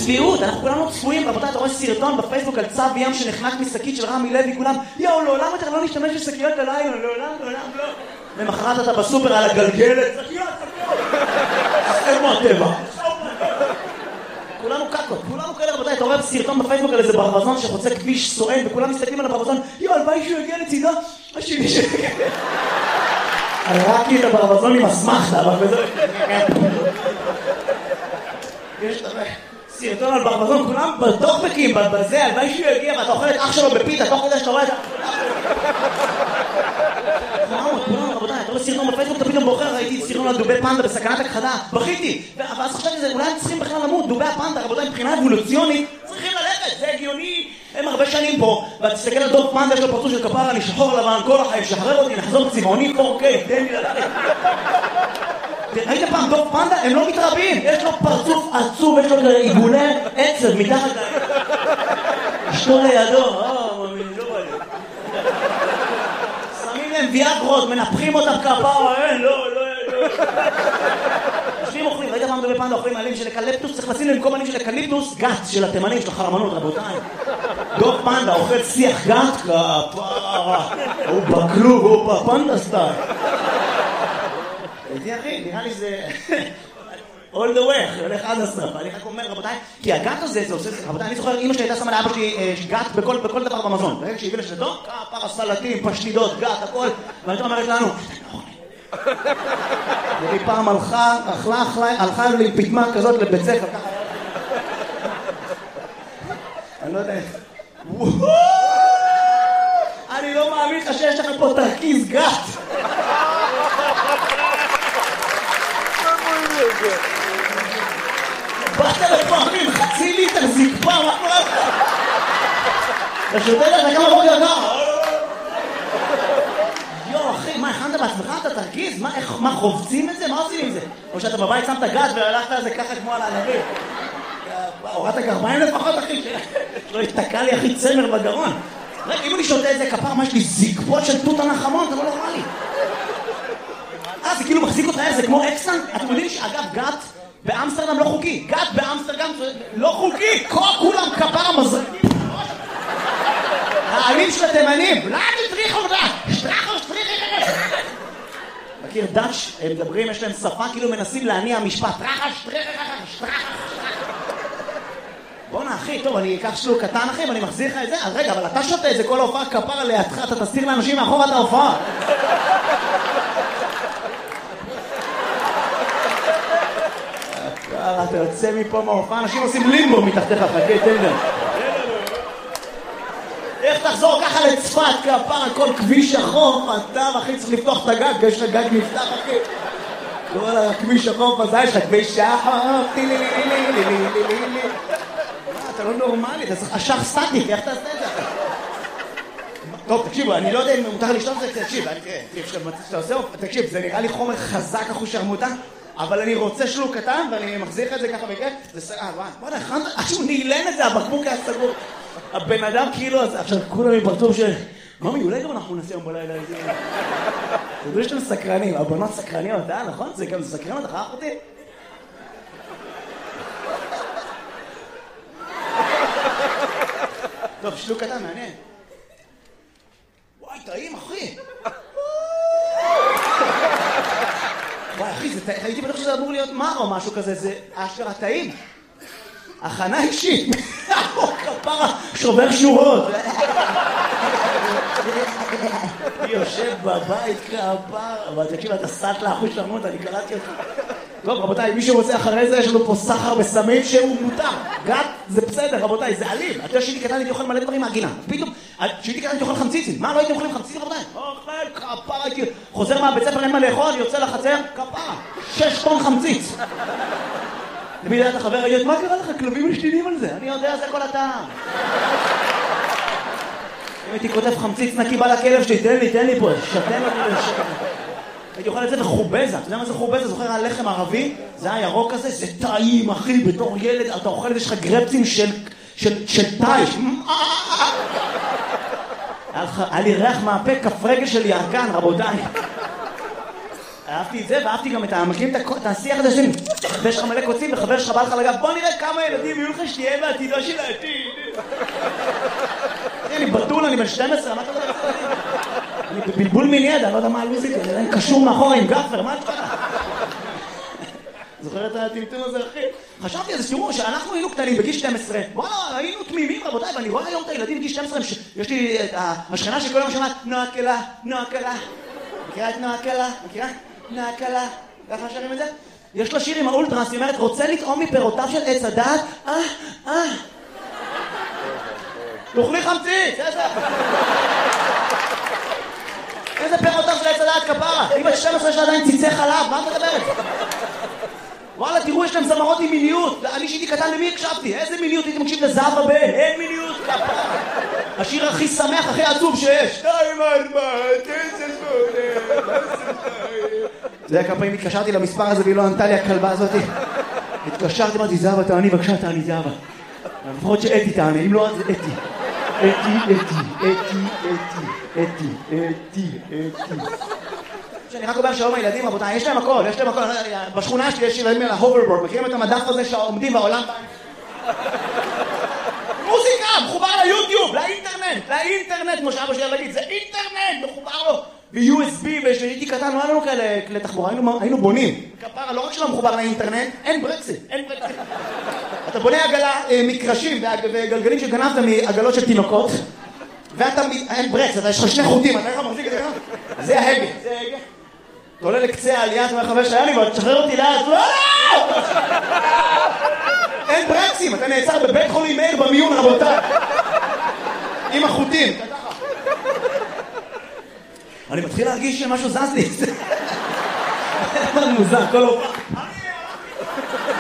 צביעות, אנחנו כולנו צפויים, רבותיי, אתה רואה סרטון בפייסבוק על צו ים שנחנק משקית של רמי לוי, כולם, יאו, לעולם אתה לא נשתמש בשקיות הלילה, לעולם לא. למחרת אתה בסופר על הגלגלת, שקיות. איפה הטבע? כולנו קקות, כולנו כאלה, רבותיי, אתה רואה סרטון בפייסבוק על איזה ברווזון שחוצה כביש סואן, וכולם מסתכלים על הברווזון, יאו, הלוואי שהוא יגיע לצידו, השני שיגיע. הראקי את הברווזון עם אסמכתה, אבל בזה... יש סרטון על ברווזון, כולם בטוקבקים, בזה, הלוואי שהוא יגיע, ואתה אוכל את אח שלו בפיתה, תוך כדי שאתה רואה את ה... כולם, רבותיי, אתה רואה סרטון בפייסבוק, אתה פתאום בוחר, ראיתי סרטון על דובי פנדה בסכנת הכחדה, בכיתי, ואז חשבתי שזה, אולי הם צריכים בכלל למות, דובי הפנדה, רבותיי, מבחינה אבולוציונית, צריכים ללכת, זה הגיוני, הם הרבה שנים פה, ותסתכל על דוב פנדה, יש לו פרצוף של כפרה, אני שחור לבן, כל החיים, שחרר אותי, נחזור צבעוני, אוקיי, תן לי ללכת. ראית פעם דוב פנדה? הם לא מתרבים, יש לו פרצוף עצוב, יש לו עיגולי עצב מתחת אשתו לידו, לא בא לי. שמים להם ויאגרות, מנפחים אותם כפרה, לא. יושבים אוכלים, ראית פעם דובי פנדה אוכלים עלים של אקליפטוס, צריך לשים להם כל מינים של אקליפטוס, גת של התימנים, של החרמנות, רבותיי. דוב פנדה אוכל שיח גת, כפרה, הוא בכלוב, הוא בפנדה סטייל. זה אחי, נראה לי זה... all the way, הולך עד הסוף. אני רק אומר, רבותיי, כי הגת הזה, זה עושה... רבותיי, אני זוכר, אמא שלי הייתה שמה לאבא שלי גת בכל דבר במזון. ברגע שהביא לשדו, כפרה, סלטים, פשטידות, גת, הכל. ואני אומרת לנו, והיא פעם הלכה לי פתמה כזאת לבית ספר, ככה... אני לא יודע... אני לא מאמין לך שיש לכם פה תרכיז גת. באת לפעמים חצי ליטר זקפה, מה קורה לך? אתה שותה לך כמה בוקר ככה? יו אחי, מה הכנת בעצמך? אתה תרגיז? מה חובצים את זה? מה עושים עם זה? או שאתה בבית שמת גת והלכת על זה ככה כמו על הענבים? הורדת גרביים לפחות אחי, שלא יתקע לי אחי צמר בגרון. רגע, אם אני שותה את זה כפר, מה יש לי זקפות של תות הנחמון? אתה לא נורמלי. זה כאילו מחזיק אותך, זה כמו אקסטנט. אתם יודעים שאגב גת באמסטרדם לא חוקי. גת באמסטרדם לא חוקי. כולם כפר המזרק. העלים של התימנים. לא, תטריח אותה. שטרח. מכיר דאץ', הם מדברים, יש להם שפה כאילו מנסים להניע משפט. שטרח. בוא'נה אחי, טוב, אני אקח שלוק קטן אחי ואני מחזיר לך את זה. אז רגע, אבל אתה שותה את זה כל ההופעה כפר לידך, אתה תסתיר לאנשים מאחור את ההופעה. אתה יוצא מפה מההופעה, אנשים עושים לימבו מתחתיך, חכה, תן להם. איך תחזור ככה לצפת, כפר, כל כביש החוף, אתה אחי צריך לפתוח את הגג, יש לך גג נפתח אחי. לא על הכביש החוף הזה, יש לך כביש החוף, אתה לא נורמלי, אתה צריך אשך סטטיק, איך תעשה את זה אחי? טוב, תקשיבו, אני לא יודע אם מותר לשתות את זה, תקשיב, זה נראה לי חומר חזק אחו שרמוטה, אבל אני רוצה שלוק קטן, ואני מחזיר את זה ככה בכיף, זה סגר, בוא'נה, שהוא נעלן את זה, הבקבוק היה סגור. הבן אדם כאילו, עכשיו כולם מפרצוף של... ממי, אולי גם אנחנו נעשה יום בלילה את זה. תדעו שאתם סקרנים, הבנות סקרניות, נכון? זה גם סקרנות, אחר אותי? טוב, שלוק קטן, מעניין. וואי, טעים, אחי. וואי, אחי, הייתי בטוח שזה אמור להיות מר או משהו כזה, זה אשכרה טעים. הכנה אישית. כפרה, שובר שורות. יושב בבית כפרה. אבל תקשיב, אתה סטלה אחוז שרמות, אני קראתי אותך. טוב, רבותיי, מי שרוצה אחרי זה, יש לנו פה סחר בסמים שהוא מותר. גת, זה בסדר, רבותיי, זה אלים. אתה שהייתי קטן, הייתי אוכל מלא דברים מהגינה. פתאום, שהייתי קטן, הייתי אוכל חמציצים. מה, לא הייתי אוכלים חמציצים, רבותיי? אוכל, כפרה, הייתי... חוזר מהבית ספר, אין מה לאכול, יוצא לחצר, כפרה. 6 טון חמציץ. למי דעת החבר, ראית, מה קרה לך? כלבים משתינים על זה. אני יודע, זה כל הטעם. אם הייתי כותב חמציץ נקי בא לכלב שלי, תן לי פה, שתן אותי לשקר. הייתי אוכל את זה בחובזה. אתה יודע מה זה חובזה? זוכר הלחם ערבי? זה הירוק הזה, זה טעים, אחי, בתור ילד, אתה אוכל את זה, יש לך גרפצים של טייש. היה לי ריח מהפה, כף רגל של ירקן, רבותיי. אהבתי את זה, ואהבתי גם מכירים את השיח הזה שלי, ויש לך מלא קוצים וחבר שלך בא לך לגב, בוא נראה כמה ילדים יהיו לך שתהיה בעתידו של העתיד. אני בתול, אני בן 12, מה אתה יודע? אני בבלבול מיני ידע, אני לא יודע מה הלוזיק, אני קשור מאחורה עם גפר, מה אתה יודע? זוכר את הטמטום הזה, אחי? חשבתי על זה, תראו, שאנחנו היינו קטנים בגיל 12, וואלה, היינו תמימים, רבותיי, ואני רואה היום את הילדים בגיל 12, יש לי את השכנה שכל יום שמעת, נועה קלה, נועה קלה. מכירה את נועה קלה? מכירה? נועה קלה. ככה שרים את זה? יש לה שיר עם האולטרס, היא אומרת, רוצה לטעום מפירותיו של עץ הדעת? תאכלי חמצית, איזה פירותיו של עץ הדעת כפרה? היא בת 12 שעדיין ציצי חלב, מה את מדברת? וואלה, תראו, יש להם זמרות עם מיניות. אני שהייתי קטן, למי הקשבתי? איזה מיניות? הייתי מקשיב לזהב הבא, אין מיניות כפרה. השיר הכי שמח, הכי עצוב שיש. 2, 4, 9, 8. זה היה כמה פעמים התקשרתי למספר הזה והיא לא ענתה לי הכלבה הזאת. התקשרתי, אמרתי, זהבה, תעני, בבקשה, תעני, זהבה. לפחות שאתי תעני, אם לא, אז אתי. אתי. שאני רק אומר שלום הילדים, רבותיי, יש להם הכל, יש להם הכל. בשכונה שלי יש ילדים על ההוברבורד, מכירים את המדף הזה שעומדים בעולם? מוזיקה, מחובר ליוטיוב, לאינטרנט, כמו שאבא שלי להגיד, זה אינטרנט, מחובר לו. ב-USB, והייתי קטן, לא היה לנו כאלה כלי תחבורה, היינו בונים. כפרה, לא רק שלא מחובר לאינטרנט, אין ברקסית. אתה בונה עגלה, מקרשים וגלגלים שגנבת מעגלות של תינוקות, ואתה, אין ברקס, אתה יש לך 2 חוטים, אתה איך מחזיק את זה ככה? זה ההגה, זה ההגה. אתה עולה לקצה העלייה, אתה אומר 5 היה לי, ותשחרר אותי לאט, לא! אין ברקסים, אתה נעצר בבית חולים מאיר במיון, רבותיי. עם החוטים. אני מתחיל להרגיש שמשהו זז לי. זה מוזר, כל הופך.